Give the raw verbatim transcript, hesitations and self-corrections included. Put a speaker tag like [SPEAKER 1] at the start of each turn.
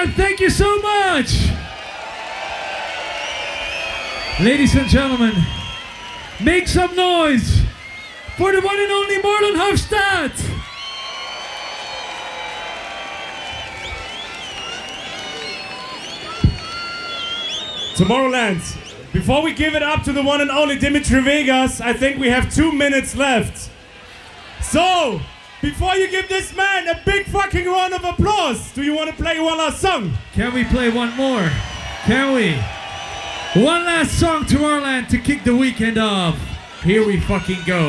[SPEAKER 1] Tomorrowland, thank you so much. Ladies and gentlemen, make some noise for the one and only Marlon Hofstadt.
[SPEAKER 2] Tomorrowland, before we give it up to the one and only Dimitri Vegas, I think we have two minutes left. So, before you give this man a big fucking round of applause, do you want to play one last song?
[SPEAKER 1] Can we play one more? Can we? One last song, Tomorrowland, to kick the weekend off. Here we fucking go.